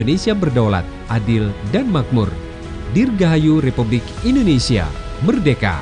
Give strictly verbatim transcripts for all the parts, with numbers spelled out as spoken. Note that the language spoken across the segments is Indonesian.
Indonesia berdaulat, adil, dan makmur. Dirgahayu Republik Indonesia Merdeka.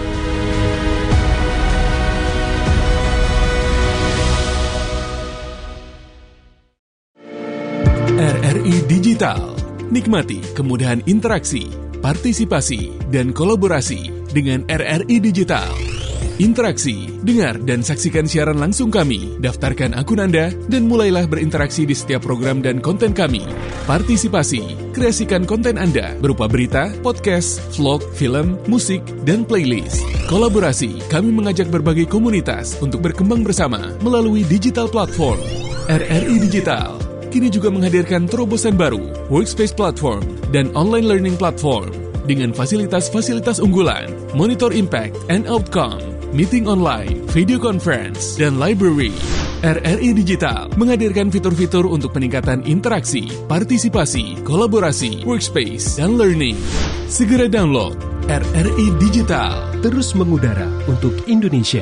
R R I Digital. Nikmati kemudahan interaksi, partisipasi, dan kolaborasi dengan R R I Digital. Interaksi, dengar dan saksikan siaran langsung kami, daftarkan akun Anda, dan mulailah berinteraksi di setiap program dan konten kami. Partisipasi, kreasikan konten Anda berupa berita, podcast, vlog, film, musik, dan playlist. Kolaborasi, kami mengajak berbagai komunitas untuk berkembang bersama melalui digital platform. R R I Digital kini juga menghadirkan terobosan baru, workspace platform, dan online learning platform dengan fasilitas-fasilitas unggulan, monitor impact and outcome, meeting online, video conference, dan library. R R I Digital menghadirkan fitur-fitur untuk peningkatan interaksi, partisipasi, kolaborasi, workspace, dan learning. Segera download R R I Digital. Terus mengudara untuk Indonesia.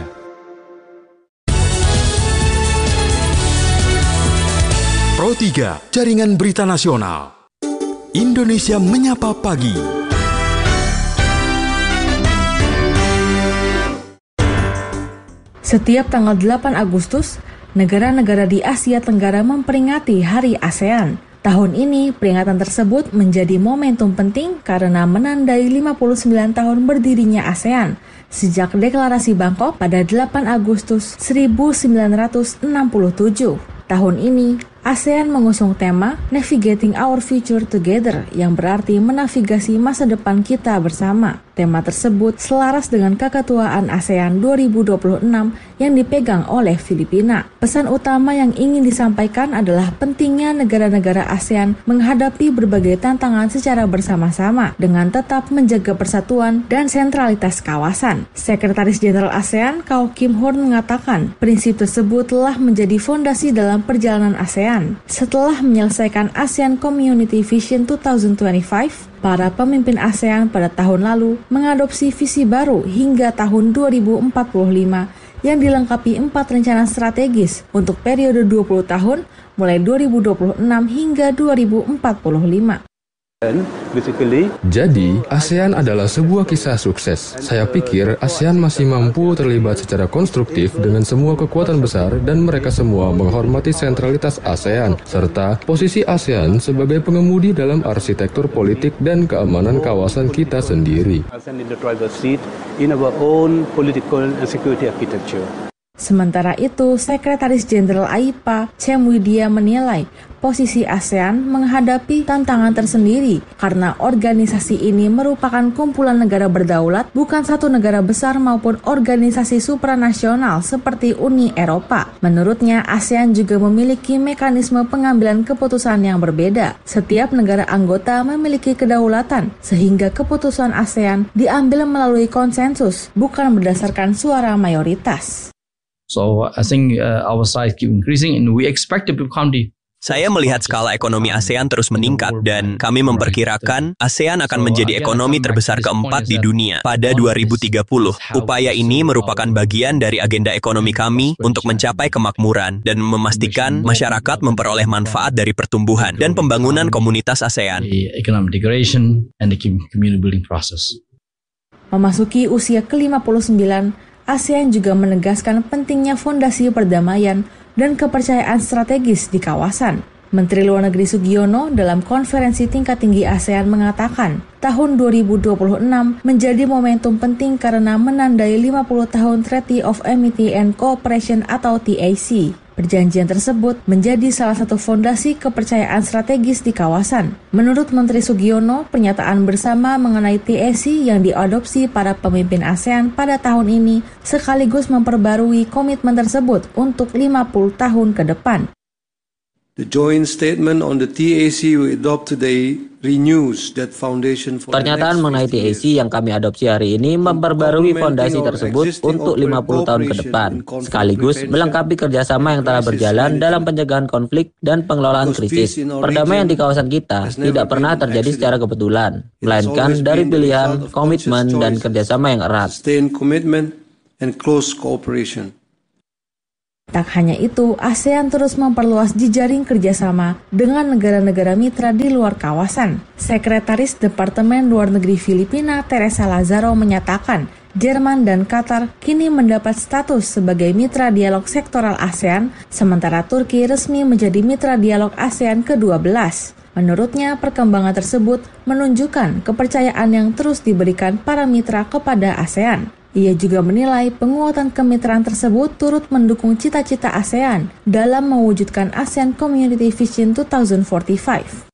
Pro tiga, Jaringan Berita Nasional. Indonesia Menyapa Pagi. Setiap tanggal delapan Agustus, negara-negara di Asia Tenggara memperingati Hari ASEAN. Tahun ini, peringatan tersebut menjadi momentum penting karena menandai lima puluh sembilan tahun berdirinya ASEAN sejak Deklarasi Bangkok pada delapan Agustus seribu sembilan ratus enam puluh tujuh. Tahun ini, ASEAN mengusung tema Navigating Our Future Together yang berarti menavigasi masa depan kita bersama. Tema tersebut selaras dengan keketuaan ASEAN dua ribu dua puluh enam yang dipegang oleh Filipina. Pesan utama yang ingin disampaikan adalah pentingnya negara-negara ASEAN menghadapi berbagai tantangan secara bersama-sama dengan tetap menjaga persatuan dan sentralitas kawasan. Sekretaris Jenderal ASEAN Kyaw Kim Hoorn mengatakan prinsip tersebut telah menjadi fondasi dalam perjalanan ASEAN. Setelah menyelesaikan ASEAN Community Vision dua ribu dua puluh lima, para pemimpin ASEAN pada tahun lalu mengadopsi visi baru hingga tahun dua ribu empat puluh lima yang dilengkapi empat rencana strategis untuk periode dua puluh tahun mulai dua ribu dua puluh enam hingga dua ribu empat puluh lima. Jadi, ASEAN adalah sebuah kisah sukses. Saya pikir ASEAN masih mampu terlibat secara konstruktif dengan semua kekuatan besar dan mereka semua menghormati sentralitas ASEAN, serta posisi ASEAN sebagai pengemudi dalam arsitektur politik dan keamanan kawasan kita sendiri. Sementara itu, Sekretaris Jenderal A I P A, Cem Widya menilai posisi ASEAN menghadapi tantangan tersendiri karena organisasi ini merupakan kumpulan negara berdaulat, bukan satu negara besar maupun organisasi supranasional seperti Uni Eropa. Menurutnya, ASEAN juga memiliki mekanisme pengambilan keputusan yang berbeda. Setiap negara anggota memiliki kedaulatan, sehingga keputusan ASEAN diambil melalui konsensus, bukan berdasarkan suara mayoritas. So I think uh, our size keep increasing and we expect to become the Saya melihat skala ekonomi ASEAN terus meningkat dan kami memperkirakan ASEAN akan menjadi ekonomi terbesar keempat di dunia pada dua ribu tiga puluh. Upaya ini merupakan bagian dari agenda ekonomi kami untuk mencapai kemakmuran dan memastikan masyarakat memperoleh manfaat dari pertumbuhan dan pembangunan komunitas ASEAN. Memasuki usia ke lima puluh sembilan, ASEAN juga menegaskan pentingnya fondasi perdamaian dan kepercayaan strategis di kawasan. Menteri Luar Negeri Sugiono dalam konferensi tingkat tinggi ASEAN mengatakan, tahun dua ribu dua puluh enam menjadi momentum penting karena menandai lima puluh tahun Treaty of Amity and Cooperation atau T A C. Perjanjian tersebut menjadi salah satu fondasi kepercayaan strategis di kawasan. Menurut Menteri Sugiono, pernyataan bersama mengenai T A C yang diadopsi para pemimpin ASEAN pada tahun ini sekaligus memperbarui komitmen tersebut untuk lima puluh tahun ke depan. The joint statement on the T A C we adopt today renews that foundation for Pernyataan mengenai T A C yang kami adopsi hari ini memperbarui fondasi tersebut untuk lima puluh tahun ke depan, sekaligus melengkapi kerjasama yang telah berjalan dalam pencegahan konflik dan pengelolaan krisis. Perdamaian di kawasan kita tidak pernah terjadi secara kebetulan, melainkan dari pilihan, komitmen, dan kerjasama yang erat. Tak hanya itu, ASEAN terus memperluas jejaring kerjasama dengan negara-negara mitra di luar kawasan. Sekretaris Departemen Luar Negeri Filipina, Teresa Lazaro, menyatakan Jerman dan Qatar kini mendapat status sebagai mitra dialog sektoral ASEAN, sementara Turki resmi menjadi mitra dialog ASEAN ke dua belas. Menurutnya, perkembangan tersebut menunjukkan kepercayaan yang terus diberikan para mitra kepada ASEAN. Ia juga menilai penguatan kemitraan tersebut turut mendukung cita-cita ASEAN dalam mewujudkan ASEAN Community Vision dua ribu empat puluh lima.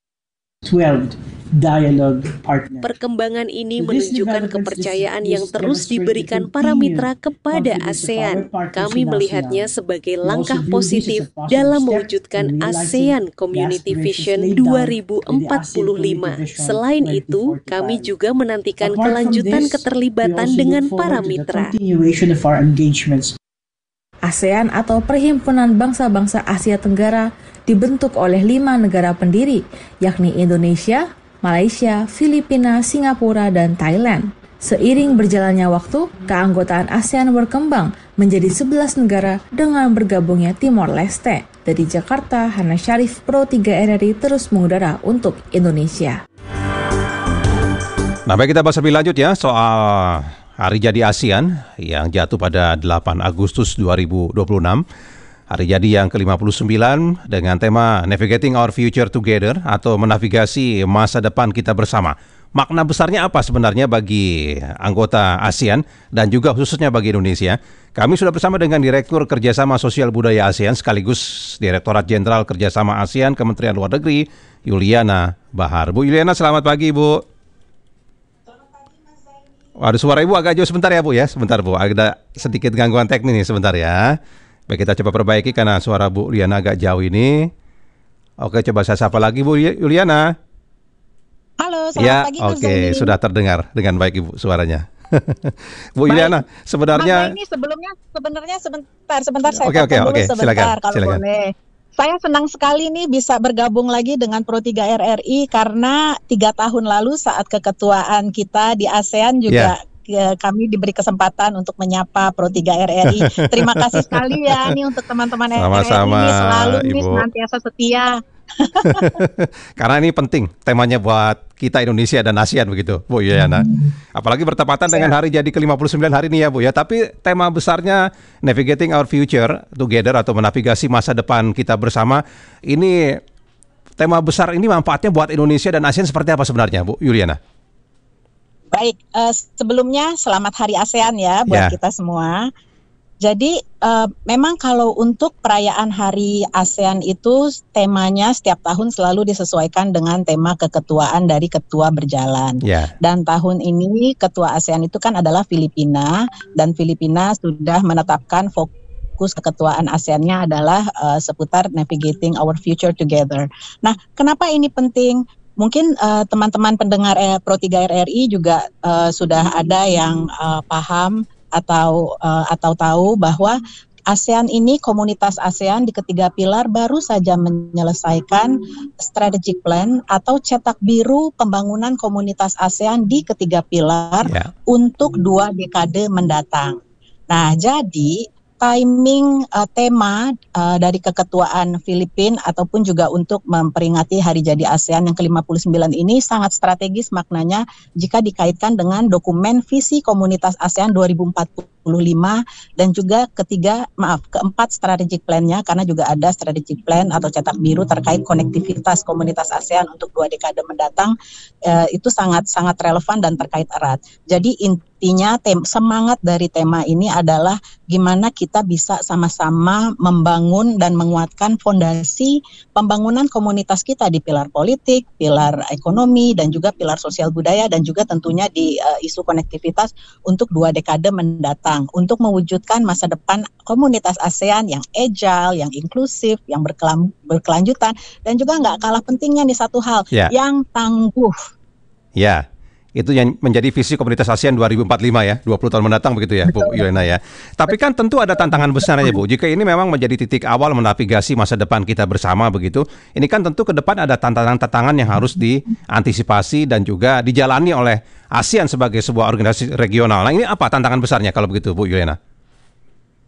Perkembangan ini menunjukkan kepercayaan yang terus diberikan para mitra kepada ASEAN. Kami melihatnya sebagai langkah positif dalam mewujudkan ASEAN Community Vision dua ribu empat puluh lima. Selain itu, kami juga menantikan kelanjutan keterlibatan dengan para mitra. ASEAN atau Perhimpunan Bangsa-Bangsa Asia Tenggara dibentuk oleh lima negara pendiri, yakni Indonesia, Malaysia, Filipina, Singapura, dan Thailand. Seiring berjalannya waktu, keanggotaan ASEAN berkembang menjadi sebelas negara dengan bergabungnya Timor Leste. Dari Jakarta, Hana Syarif, Pro tiga R R I terus mengudara untuk Indonesia. Nah, baik, kita bahas lebih lanjut ya soal Hari Jadi ASEAN yang jatuh pada delapan Agustus dua ribu dua puluh enam. Hari jadi yang ke lima puluh sembilan dengan tema Navigating Our Future Together atau menavigasi masa depan kita bersama. Makna besarnya apa sebenarnya bagi anggota ASEAN dan juga khususnya bagi Indonesia? Kami sudah bersama dengan Direktur Kerjasama Sosial Budaya ASEAN sekaligus Direktorat Jenderal Kerjasama ASEAN Kementerian Luar Negeri, Yuliana Bahar. Bu Yuliana, selamat pagi, Bu. Waduh, suara Ibu agak jauh sebentar ya, Bu ya. Sebentar, Bu. Ada sedikit gangguan teknis nih, sebentar ya. Baik, kita coba perbaiki karena suara Bu Yuliana agak jauh ini. Oke, coba saya sapa lagi Bu Yuliana. Halo, selamat ya, pagi Mas oke, Zaini. sudah terdengar dengan baik Ibu suaranya. Bu baik. Yuliana, sebenarnya Mas Zaini, sebelumnya sebenarnya sebentar sebentar saya Oke, oke, potong dulu oke, sebentar silakan, kalau silakan. boleh. Saya senang sekali nih bisa bergabung lagi dengan Pro tiga R R I karena tiga tahun lalu saat keketuaan kita di ASEAN juga yeah. kami diberi kesempatan untuk menyapa Pro tiga R R I. Terima kasih sekali ya nih untuk teman-teman R R I ini selalu nih senantiasa setia. Karena ini penting temanya buat kita Indonesia dan ASEAN begitu, Bu Yuliana. Apalagi bertepatan dengan hari jadi ke lima puluh sembilan hari ini ya, Bu ya. Tapi tema besarnya Navigating Our Future Together atau menavigasi masa depan kita bersama. Ini tema besar ini manfaatnya buat Indonesia dan ASEAN seperti apa sebenarnya, Bu Yuliana? Baik, uh, sebelumnya selamat Hari ASEAN ya buat yeah. kita semua. Jadi uh, memang kalau untuk perayaan Hari ASEAN itu temanya setiap tahun selalu disesuaikan dengan tema keketuaan dari ketua berjalan. Yeah. Dan tahun ini ketua ASEAN itu kan adalah Filipina dan Filipina sudah menetapkan fokus keketuaan ASEAN-nya adalah uh, seputar Navigating Our Future Together. Nah, kenapa ini penting? Mungkin uh, teman-teman pendengar eh, Pro tiga R R I juga uh, sudah ada yang uh, paham atau uh, atau tahu bahwa ASEAN ini, komunitas ASEAN di ketiga pilar baru saja menyelesaikan strategic plan atau cetak biru pembangunan komunitas ASEAN di ketiga pilar yeah. untuk dua dekade mendatang. Nah, jadi timing uh, tema uh, dari keketuaan Filipina ataupun juga untuk memperingati Hari Jadi ASEAN yang ke lima puluh sembilan ini sangat strategis maknanya jika dikaitkan dengan dokumen visi komunitas ASEAN dua ribu empat puluh lima dan juga ketiga maaf keempat strategic plan-nya karena juga ada strategic plan atau cetak biru terkait konektivitas komunitas ASEAN untuk dua dekade mendatang uh, itu sangat sangat relevan dan terkait erat. Jadi intinya tem- semangat dari tema ini adalah gimana kita bisa sama-sama membangun dan menguatkan fondasi pembangunan komunitas kita di pilar politik, pilar ekonomi, dan juga pilar sosial budaya, dan juga tentunya di uh, isu konektivitas untuk dua dekade mendatang, untuk mewujudkan masa depan komunitas ASEAN yang agile, yang inklusif, yang berkelam- berkelanjutan, dan juga nggak kalah pentingnya nih satu hal, yeah. yang tangguh. Ya. Yeah. Itu yang menjadi visi komunitas ASEAN dua ribu empat puluh lima ya, dua puluh tahun mendatang begitu ya, Bu Yuliana ya. Tapi kan tentu ada tantangan besarnya, Bu. Jika ini memang menjadi titik awal menavigasi masa depan kita bersama begitu, ini kan tentu ke depan ada tantangan-tantangan yang harus diantisipasi dan juga dijalani oleh ASEAN sebagai sebuah organisasi regional. Nah, ini apa tantangan besarnya kalau begitu, Bu Yuliana?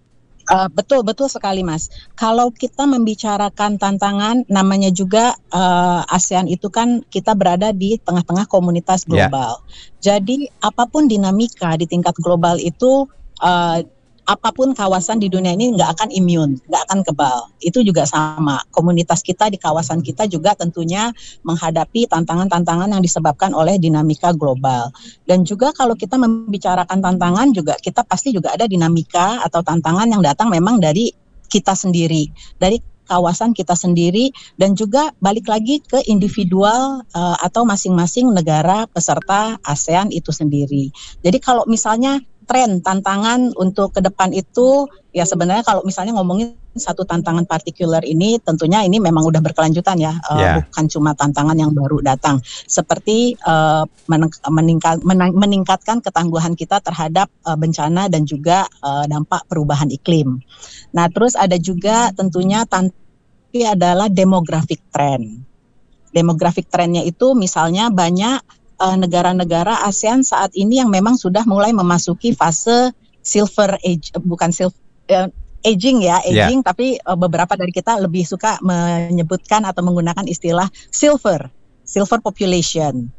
Uh, betul, betul sekali Mas. Kalau kita membicarakan tantangan, namanya juga uh, ASEAN itu kan kita berada di tengah-tengah komunitas global. Yeah. Jadi apapun dinamika di tingkat global itu, uh, apapun kawasan di dunia ini nggak akan imun, nggak akan kebal. Itu juga sama. Komunitas kita di kawasan kita juga tentunya menghadapi tantangan-tantangan yang disebabkan oleh dinamika global. Dan juga kalau kita membicarakan tantangan juga, kita pasti juga ada dinamika atau tantangan yang datang memang dari kita sendiri, dari kawasan kita sendiri, dan juga balik lagi ke individual uh, atau masing-masing negara peserta ASEAN itu sendiri. Jadi kalau misalnya tren tantangan untuk ke depan itu, ya sebenarnya kalau misalnya ngomongin satu tantangan partikular ini, tentunya ini memang udah berkelanjutan ya, yeah. uh, bukan cuma tantangan yang baru datang, seperti uh, meningkat, meningkatkan ketangguhan kita terhadap uh, bencana dan juga uh, dampak perubahan iklim. Nah terus ada juga tentunya tantangan adalah demographic trend. Demographic trendnya itu misalnya banyak negara-negara ASEAN saat ini yang memang sudah mulai memasuki fase silver age, bukan silver uh, aging ya, aging, yeah. tapi uh, beberapa dari kita lebih suka menyebutkan atau menggunakan istilah silver, silver population.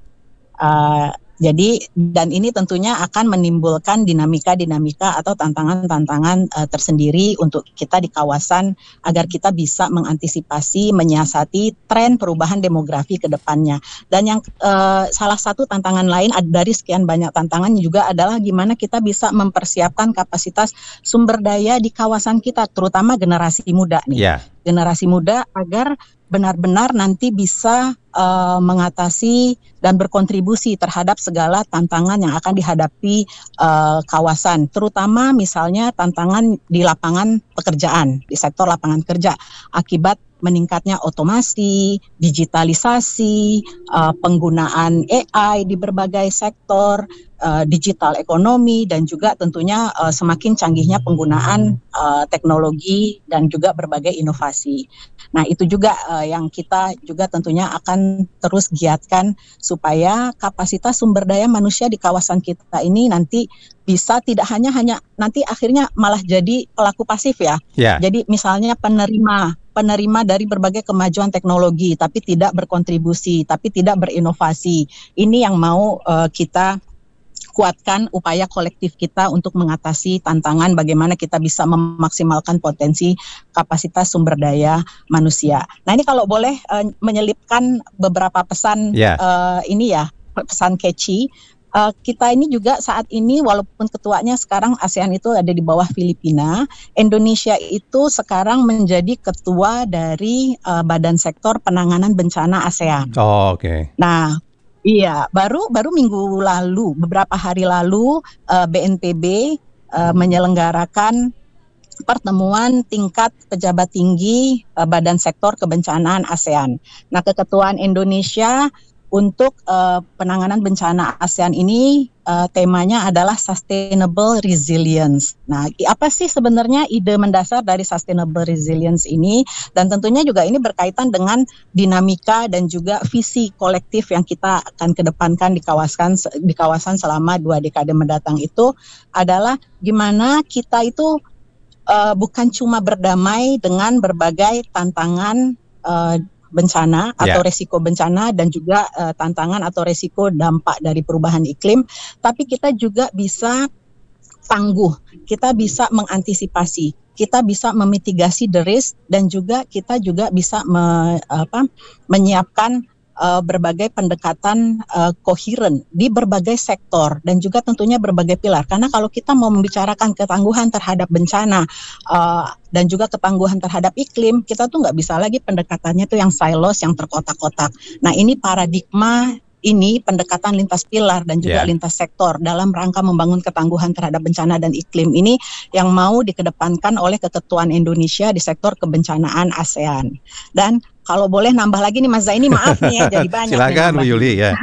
Uh, Jadi dan ini tentunya akan menimbulkan dinamika-dinamika atau tantangan-tantangan uh, tersendiri untuk kita di kawasan agar kita bisa mengantisipasi, menyiasati tren perubahan demografi ke depannya. Dan yang uh, salah satu tantangan lain dari sekian banyak tantangan juga adalah gimana kita bisa mempersiapkan kapasitas sumber daya di kawasan kita, terutama generasi muda nih. Yeah. Generasi muda agar benar-benar nanti bisa uh, mengatasi dan berkontribusi terhadap segala tantangan yang akan dihadapi uh, kawasan, terutama misalnya tantangan di lapangan pekerjaan, di sektor lapangan kerja, akibat meningkatnya otomasi, digitalisasi, uh, penggunaan A I di berbagai sektor, uh, digital ekonomi, dan juga tentunya uh, semakin canggihnya penggunaan uh, teknologi dan juga berbagai inovasi. Nah itu juga uh, yang kita juga tentunya akan terus giatkan supaya kapasitas sumber daya manusia di kawasan kita ini nanti bisa tidak hanya hanya nanti akhirnya malah jadi pelaku pasif ya. Yeah. Jadi misalnya penerima penerima dari berbagai kemajuan teknologi tapi tidak berkontribusi, tapi tidak berinovasi. Ini yang mau uh, kita kuatkan upaya kolektif kita untuk mengatasi tantangan bagaimana kita bisa memaksimalkan potensi kapasitas sumber daya manusia. Nah ini kalau boleh uh, menyelipkan beberapa pesan yeah. uh, ini ya, pesan catchy. Uh, kita ini juga saat ini walaupun ketuanya sekarang ASEAN itu ada di bawah Filipina, Indonesia itu sekarang menjadi ketua dari uh, Badan Sektor Penanganan Bencana ASEAN. Oh, oke. Okay. Nah, iya, baru baru minggu lalu, beberapa hari lalu uh, B N P B uh, menyelenggarakan pertemuan tingkat pejabat tinggi uh, Badan Sektor Kebencanaan ASEAN. Nah, keketuaan Indonesia untuk uh, penanganan bencana ASEAN ini uh, temanya adalah Sustainable Resilience. Nah, apa sih sebenarnya ide mendasar dari Sustainable Resilience ini? Dan tentunya juga ini berkaitan dengan dinamika dan juga visi kolektif yang kita akan kedepankan di kawasan di kawasan selama dua dekade mendatang itu adalah gimana kita itu uh, bukan cuma berdamai dengan berbagai tantangan uh, bencana atau yeah. resiko bencana dan juga uh, tantangan atau resiko dampak dari perubahan iklim, tapi kita juga bisa tangguh, kita bisa mengantisipasi, kita bisa memitigasi the risk, dan juga kita juga bisa me, apa, menyiapkan uh, berbagai pendekatan uh, koheren di berbagai sektor dan juga tentunya berbagai pilar. Karena kalau kita mau membicarakan ketangguhan terhadap bencana uh, dan juga ketangguhan terhadap iklim, kita tuh nggak bisa lagi pendekatannya tuh yang silos, yang terkotak-kotak. Nah ini paradigma ini pendekatan lintas pilar dan juga yeah. lintas sektor dalam rangka membangun ketangguhan terhadap bencana dan iklim ini yang mau dikedepankan oleh keketuaan Indonesia di sektor kebencanaan ASEAN. Dan kalau boleh nambah lagi nih Mas Zaini, maaf nih ya jadi banyak. Silakan Bu Yuli ya.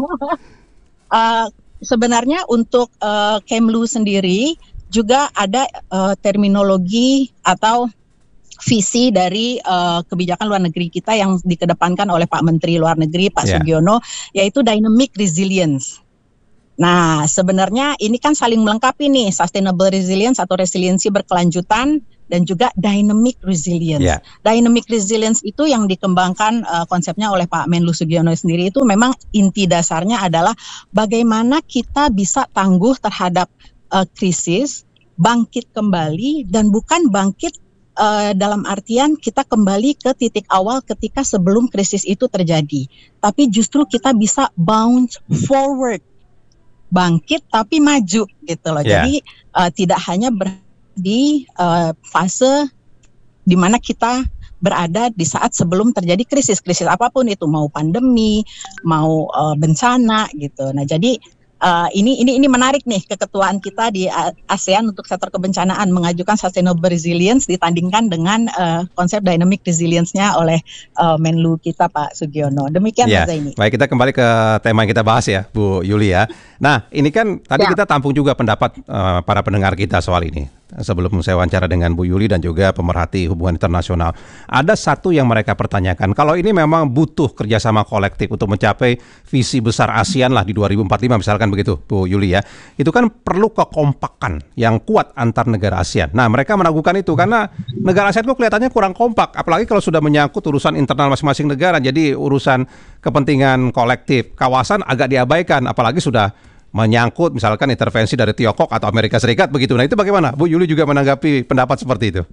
uh, sebenarnya untuk uh, Kemlu sendiri juga ada uh, terminologi atau visi dari uh, kebijakan luar negeri kita yang dikedepankan oleh Pak Menteri Luar Negeri Pak yeah. Sugiono, yaitu dynamic resilience. Nah, sebenarnya ini kan saling melengkapi nih, sustainable resilience atau resiliensi berkelanjutan dan juga dynamic resilience. Yeah. Dynamic resilience itu yang dikembangkan uh, konsepnya oleh Pak Menlu Sugiono sendiri, itu memang inti dasarnya adalah bagaimana kita bisa tangguh terhadap uh, krisis, bangkit kembali, dan bukan bangkit uh, dalam artian kita kembali ke titik awal ketika sebelum krisis itu terjadi, tapi justru kita bisa bounce forward, bangkit tapi maju gitu loh. Yeah. Jadi uh, tidak hanya ber, di uh, fase di mana kita berada di saat sebelum terjadi krisis, krisis apapun itu, mau pandemi, mau uh, bencana gitu. Nah, jadi Uh, ini ini ini menarik nih, keketuaan kita di ASEAN untuk sektor kebencanaan mengajukan sustainable resilience ditandingkan dengan uh, konsep dynamic resilience-nya oleh uh, Menlu kita Pak Sugiono. Demikian ya, Mas Zaini. Baik, kita kembali ke tema yang kita bahas ya, Bu Yuli ya. Nah, ini kan tadi ya. kita tampung juga pendapat uh, para pendengar kita soal ini. Sebelum saya wawancara dengan Bu Yuli dan juga pemerhati hubungan internasional, ada satu yang mereka pertanyakan, kalau ini memang butuh kerjasama kolektif untuk mencapai visi besar ASEAN lah di dua ribu empat puluh lima misalkan begitu Bu Yuli ya, itu kan perlu kekompakan yang kuat antar negara ASEAN. Nah, mereka meragukan itu karena negara ASEAN kok kelihatannya kurang kompak, apalagi kalau sudah menyangkut urusan internal masing-masing negara, jadi urusan kepentingan kolektif kawasan agak diabaikan, apalagi sudah menyangkut misalkan intervensi dari Tiongkok atau Amerika Serikat begitu. Nah, itu bagaimana? Bu Yuli juga menanggapi pendapat seperti itu.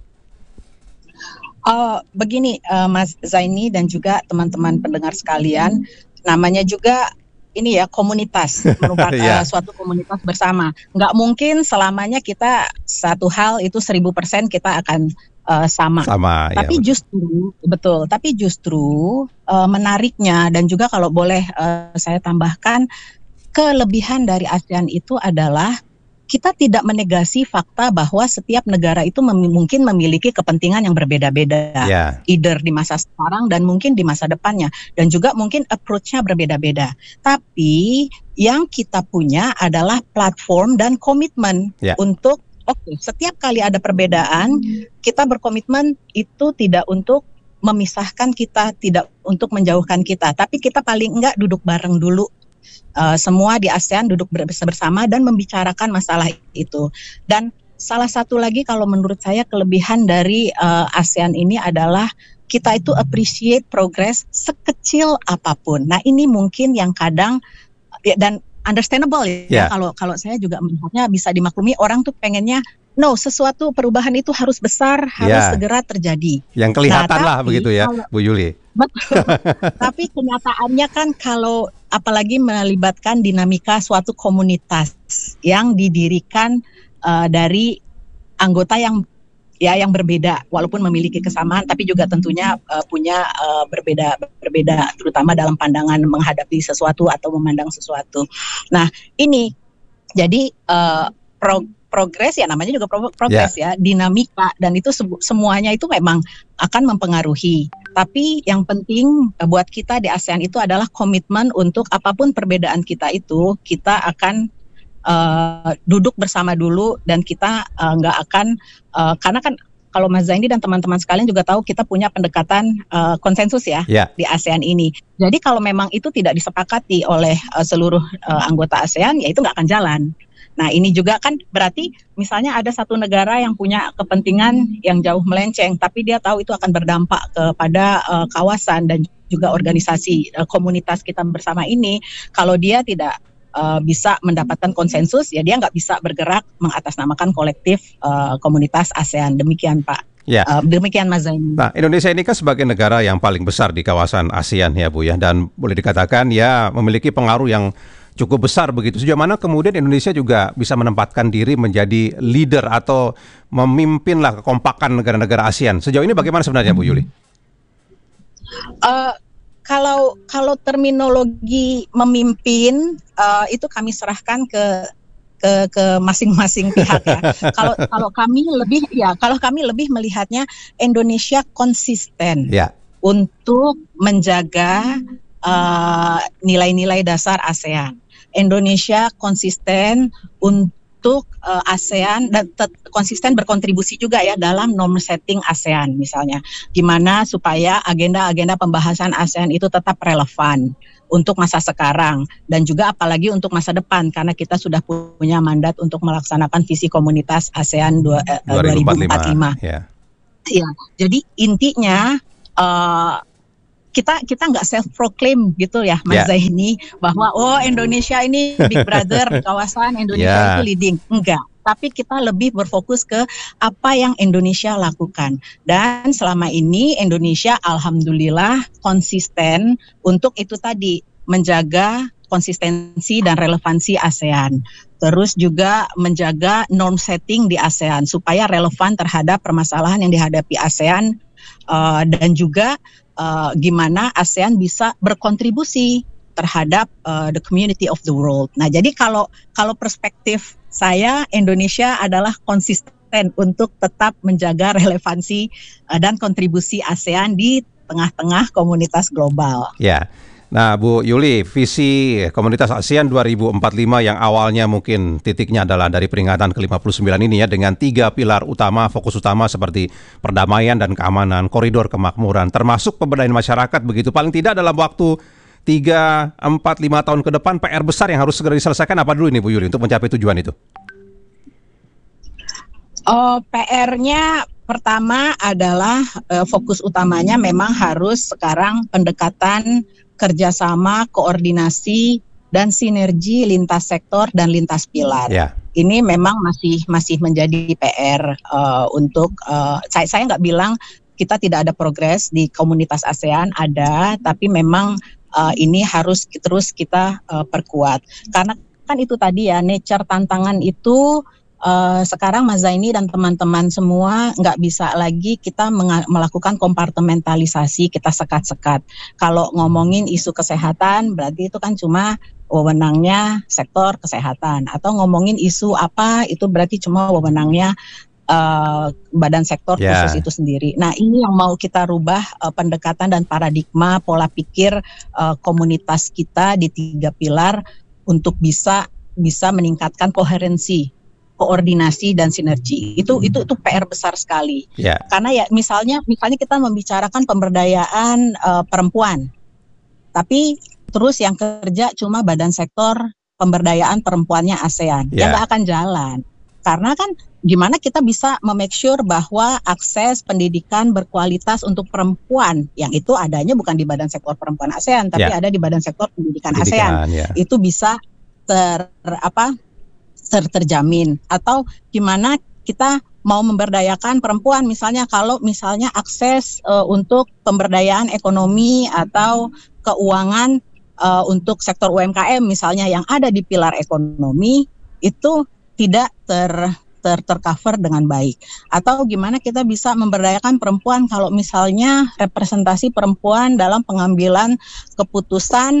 Uh, begini uh, Mas Zaini dan juga teman-teman pendengar sekalian, namanya juga ini ya komunitas, merupakan yeah. uh, suatu komunitas bersama. Nggak mungkin selamanya kita satu hal itu seribu persen kita akan uh, sama. Sama. Tapi ya, justru betul. Tapi justru uh, menariknya dan juga kalau boleh uh, saya tambahkan, kelebihan dari ASEAN itu adalah kita tidak menegasi fakta bahwa setiap negara itu mem- mungkin memiliki kepentingan yang berbeda-beda, yeah. either di masa sekarang dan mungkin di masa depannya, dan juga mungkin approach-nya berbeda-beda. Tapi yang kita punya adalah platform dan komitmen yeah. untuk, oke, okay, setiap kali ada perbedaan, kita berkomitmen itu tidak untuk memisahkan kita, tidak untuk menjauhkan kita, tapi kita paling enggak duduk bareng dulu. Uh, semua di ASEAN duduk bersama dan membicarakan masalah itu. Dan salah satu lagi kalau menurut saya kelebihan dari uh, ASEAN ini adalah kita itu appreciate progress sekecil apapun. Nah, ini mungkin yang kadang ya, dan understandable ya, yeah. kalau kalau saya juga melihatnya bisa dimaklumi, orang tuh pengennya no, sesuatu perubahan itu harus besar, harus yeah. segera terjadi. Yang kelihatan nah, lah tapi, begitu ya, kalau, Bu Yuli. Betul. Tapi kenyataannya kan kalau apalagi melibatkan dinamika suatu komunitas yang didirikan uh, dari anggota yang ya yang berbeda, walaupun memiliki kesamaan, tapi juga tentunya uh, punya uh, berbeda berbeda, terutama dalam pandangan menghadapi sesuatu atau memandang sesuatu. Nah, ini jadi uh, pro progres ya, namanya juga pro- progres yeah. ya, dinamika, dan itu se- semuanya itu memang akan mempengaruhi. Tapi yang penting buat kita di ASEAN itu adalah komitmen untuk apapun perbedaan kita itu, kita akan uh, duduk bersama dulu dan kita uh, nggak akan, uh, karena kan kalau Mas Zaini dan teman-teman sekalian juga tahu kita punya pendekatan uh, konsensus ya yeah. di ASEAN ini. Jadi kalau memang itu tidak disepakati oleh uh, seluruh uh, anggota ASEAN, ya itu nggak akan jalan. Nah, ini juga kan berarti misalnya ada satu negara yang punya kepentingan yang jauh melenceng, tapi dia tahu itu akan berdampak kepada uh, kawasan dan juga organisasi uh, komunitas kita bersama ini. Kalau dia tidak uh, bisa mendapatkan konsensus, ya dia nggak bisa bergerak mengatasnamakan kolektif uh, komunitas ASEAN. Demikian Pak. Ya. Uh, demikian Mas Zaini. Nah, Indonesia ini kan sebagai negara yang paling besar di kawasan ASEAN ya Bu ya, dan boleh dikatakan ya memiliki pengaruh yang cukup besar begitu. Sejauh mana kemudian Indonesia juga bisa menempatkan diri menjadi leader atau memimpinlah kekompakan negara-negara ASEAN. Sejauh ini bagaimana sebenarnya Bu Yuli? Uh, kalau kalau terminologi memimpin uh, itu kami serahkan ke ke ke masing-masing pihak ya. Kalau kalau kami lebih ya kalau kami lebih melihatnya Indonesia konsisten ya. Untuk menjaga uh, nilai-nilai dasar ASEAN. Indonesia konsisten untuk uh, ASEAN dan tet- konsisten berkontribusi juga ya dalam norm setting ASEAN misalnya, gimana supaya agenda-agenda pembahasan ASEAN itu tetap relevan. untuk masa sekarang dan juga apalagi untuk masa depan karena kita sudah punya mandat untuk melaksanakan visi komunitas ASEAN dua, eh, dua ribu empat puluh lima. Ya. Ya, jadi intinya uh, kita kita nggak self proclaim gitu ya Mas yeah. Zaini bahwa oh Indonesia ini big brother di kawasan Indonesia yeah. itu leading, enggak. Tapi kita lebih berfokus ke apa yang Indonesia lakukan. Dan selama ini Indonesia alhamdulillah konsisten untuk itu tadi, menjaga konsistensi dan relevansi ASEAN. Terus juga menjaga norm setting di ASEAN supaya relevan terhadap permasalahan yang dihadapi ASEAN uh, dan juga uh, gimana ASEAN bisa berkontribusi terhadap uh, the community of the world. Nah, jadi kalau kalau perspektif saya, Indonesia adalah konsisten untuk tetap menjaga relevansi uh, dan kontribusi ASEAN di tengah-tengah komunitas global. Ya, nah Bu Yuli, visi komunitas ASEAN dua ribu empat puluh lima yang awalnya mungkin titiknya adalah dari peringatan ke lima puluh sembilan ini ya, dengan tiga pilar utama, fokus utama seperti perdamaian dan keamanan, koridor kemakmuran, termasuk pemberdayaan masyarakat begitu. Paling tidak dalam waktu tiga, empat, lima tahun ke depan P R besar yang harus segera diselesaikan apa dulu ini Bu Yuli untuk mencapai tujuan itu? Oh, P R-nya pertama adalah uh, fokus utamanya memang harus sekarang pendekatan kerjasama, koordinasi, dan sinergi lintas sektor dan lintas pilar. Yeah. Ini memang masih masih menjadi P R uh, untuk uh, saya saya nggak bilang kita tidak ada progres di komunitas ASEAN, ada, tapi memang Uh, ini harus terus kita uh, perkuat karena kan itu tadi ya nature tantangan itu uh, sekarang Mas Zaini dan teman-teman semua nggak bisa lagi kita menga- melakukan kompartementalisasi, kita sekat-sekat. Kalau ngomongin isu kesehatan berarti itu kan cuma wewenangnya sektor kesehatan, atau ngomongin isu apa itu berarti cuma wewenangnya Uh, badan sektor yeah. khusus itu sendiri. Nah, ini yang mau kita rubah uh, pendekatan dan paradigma pola pikir uh, komunitas kita di tiga pilar untuk bisa bisa meningkatkan koherensi, koordinasi dan sinergi. Itu hmm. itu itu P R besar sekali. Yeah. Karena ya misalnya misalnya kita membicarakan pemberdayaan uh, perempuan, tapi terus yang kerja cuma badan sektor pemberdayaan perempuannya ASEAN, yeah. ya nggak akan jalan. Karena kan gimana kita bisa memake sure bahwa akses pendidikan berkualitas untuk perempuan yang itu adanya bukan di badan sektor perempuan ASEAN tapi yeah. ada di badan sektor pendidikan, pendidikan ASEAN yeah. itu bisa ter apa ter, terjamin, atau gimana kita mau memberdayakan perempuan misalnya kalau misalnya akses uh, untuk pemberdayaan ekonomi atau keuangan uh, untuk sektor U M K M misalnya yang ada di pilar ekonomi itu tidak ter ter tercover dengan baik, atau gimana kita bisa memberdayakan perempuan kalau misalnya representasi perempuan dalam pengambilan keputusan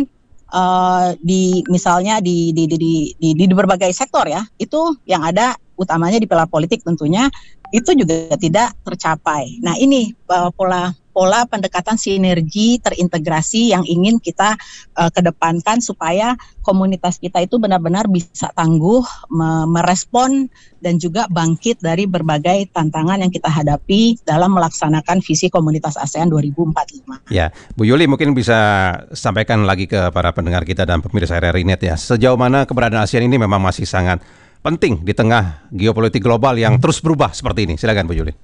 uh, di misalnya di di, di di di di berbagai sektor ya, itu yang ada utamanya di pilar politik tentunya itu juga tidak tercapai. Nah ini uh, pola pola pendekatan sinergi terintegrasi yang ingin kita uh, kedepankan supaya komunitas kita itu benar-benar bisa tangguh me- merespon dan juga bangkit dari berbagai tantangan yang kita hadapi dalam melaksanakan visi komunitas ASEAN dua ribu empat puluh lima. Ya, Bu Yuli mungkin bisa sampaikan lagi ke para pendengar kita dan pemirsa R R I Net ya, sejauh mana keberadaan ASEAN ini memang masih sangat penting di tengah geopolitik global yang terus berubah seperti ini. Silakan Bu Yuli.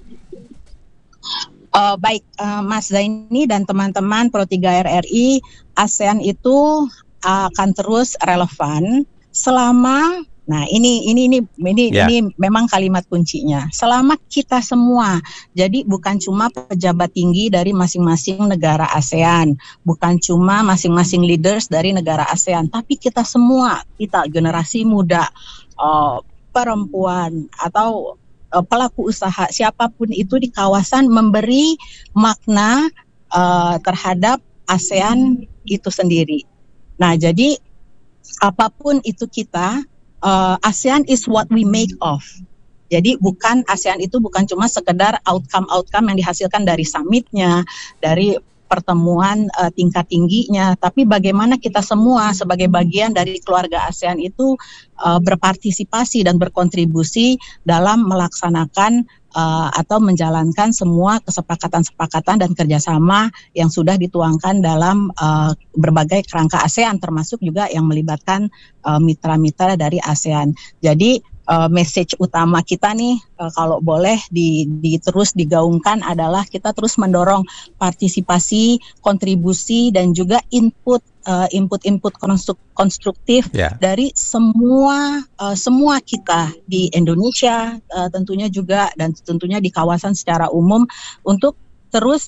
Uh, baik, uh, Mas Zaini dan teman-teman Pro tiga R R I, ASEAN itu akan terus relevan selama, nah ini ini ini ini yeah. ini memang kalimat kuncinya. Selama kita semua, jadi bukan cuma pejabat tinggi dari masing-masing negara ASEAN, bukan cuma masing-masing leaders dari negara ASEAN, tapi kita semua, kita generasi muda, uh, perempuan atau pelaku usaha siapapun itu di kawasan memberi makna uh, terhadap ASEAN itu sendiri. Nah, jadi apapun itu kita, uh, ASEAN is what we make of. Jadi bukan ASEAN itu bukan cuma sekedar outcome-outcome yang dihasilkan dari summitnya, dari pertemuan uh, tingkat tingginya, tapi bagaimana kita semua sebagai bagian dari keluarga ASEAN itu uh, berpartisipasi dan berkontribusi dalam melaksanakan uh, atau menjalankan semua kesepakatan-kesepakatan dan kerjasama yang sudah dituangkan dalam uh, berbagai kerangka ASEAN, termasuk juga yang melibatkan uh, mitra-mitra dari ASEAN. Jadi Uh, message utama kita nih uh, kalau boleh di, di terus digaungkan adalah kita terus mendorong partisipasi, kontribusi dan juga input uh, input-input konstruktif yeah. dari semua uh, semua kita di Indonesia uh, tentunya juga dan tentunya di kawasan secara umum untuk terus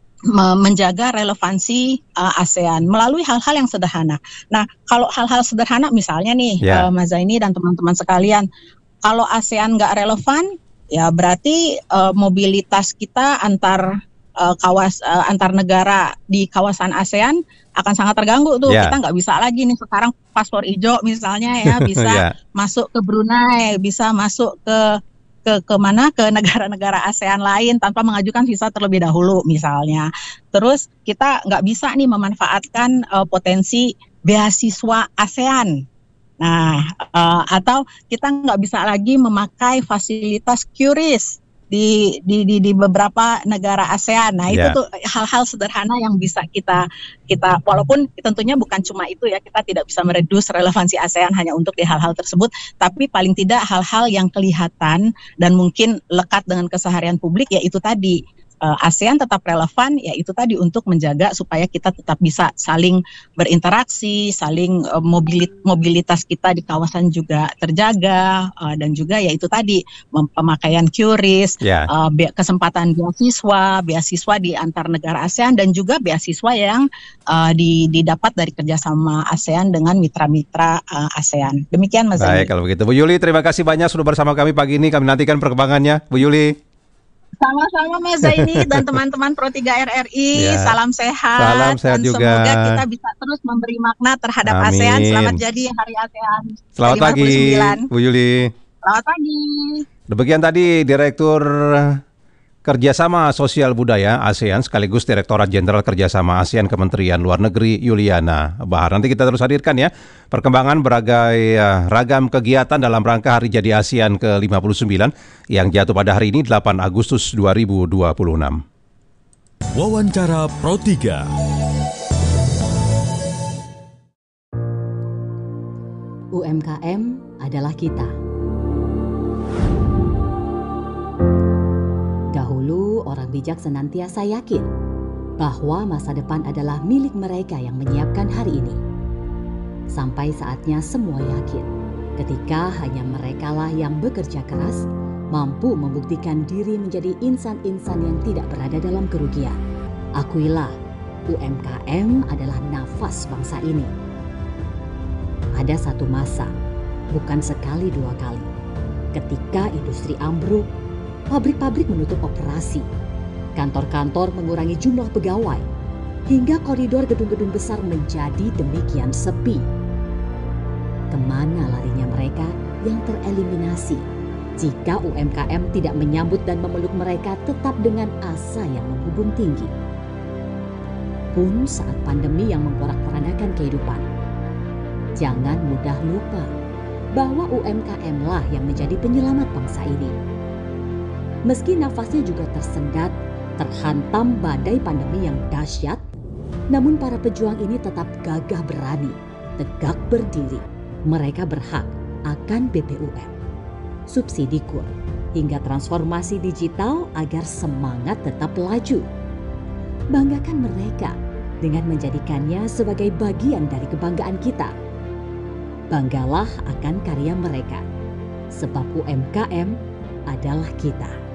menjaga relevansi uh, ASEAN melalui hal-hal yang sederhana. Nah, kalau hal-hal sederhana misalnya nih, yeah. uh, Mas Zaini dan teman-teman sekalian, kalau ASEAN nggak relevan, ya berarti uh, mobilitas kita antar uh, kawas uh, antar negara di kawasan ASEAN akan sangat terganggu tuh. Yeah. Kita nggak bisa lagi nih sekarang paspor hijau misalnya ya bisa yeah. masuk ke Brunei, bisa masuk ke ke ke mana ke negara-negara ASEAN lain tanpa mengajukan visa terlebih dahulu misalnya. Terus kita nggak bisa nih memanfaatkan uh, potensi beasiswa ASEAN. Nah, uh, atau kita nggak bisa lagi memakai fasilitas QRIS di di di, di beberapa negara ASEAN. Nah, yeah. itu tuh hal-hal sederhana yang bisa kita kita walaupun tentunya bukan cuma itu ya, kita tidak bisa meredus relevansi ASEAN hanya untuk di hal-hal tersebut, tapi paling tidak hal-hal yang kelihatan dan mungkin lekat dengan keseharian publik ya itu tadi. Uh, ASEAN tetap relevan, ya itu tadi untuk menjaga supaya kita tetap bisa saling berinteraksi, saling uh, mobilit, mobilitas kita di kawasan juga terjaga, uh, dan juga ya itu tadi pemakaian QRIS, yeah. uh, be- kesempatan beasiswa, beasiswa di antar negara ASEAN dan juga beasiswa yang uh, di, didapat dari kerjasama ASEAN dengan mitra-mitra uh, ASEAN. Demikian Mas Zaini. Baik, kalau begitu Bu Yuli, terima kasih banyak sudah bersama kami pagi ini. Kami nantikan perkembangannya, Bu Yuli. Sama-sama Mas Zaini dan teman-teman Pro tiga R R I, ya. Salam sehat. Salam sehat dan juga. Semoga kita bisa terus memberi makna terhadap Amin. ASEAN. Selamat jadi Hari ASEAN. Selamat pagi, Bu Yuli. Selamat pagi. Demikian tadi Direktur Kerjasama Sosial Budaya ASEAN sekaligus Direktorat Jenderal Kerjasama ASEAN Kementerian Luar Negeri Yuliana Bahar. Nanti kita terus hadirkan ya perkembangan berbagai uh, ragam kegiatan dalam rangka Hari Jadi ASEAN ke lima puluh sembilan yang jatuh pada hari ini delapan Agustus dua ribu dua puluh enam. Wawancara Pro tiga. U M K M adalah kita. Dahulu, orang bijak senantiasa yakin bahwa masa depan adalah milik mereka yang menyiapkan hari ini. Sampai saatnya semua yakin ketika hanya merekalah yang bekerja keras, mampu membuktikan diri menjadi insan-insan yang tidak berada dalam kerugian. Akuilah, U M K M adalah nafas bangsa ini. Ada satu masa, bukan sekali dua kali, ketika industri ambruk, pabrik-pabrik menutup operasi, kantor-kantor mengurangi jumlah pegawai, hingga koridor gedung-gedung besar menjadi demikian sepi. Kemana larinya mereka yang tereliminasi jika U M K M tidak menyambut dan memeluk mereka tetap dengan asa yang menghubung tinggi? Pun saat pandemi yang memporak-porandakan kehidupan, jangan mudah lupa bahwa U M K M lah yang menjadi penyelamat bangsa ini. Meski nafasnya juga tersendat, terhantam badai pandemi yang dahsyat, namun para pejuang ini tetap gagah berani, tegak berdiri. Mereka berhak akan B P U M, subsidi kur, hingga transformasi digital agar semangat tetap laju. Banggakan mereka dengan menjadikannya sebagai bagian dari kebanggaan kita. Banggalah akan karya mereka, sebab U M K M adalah kita.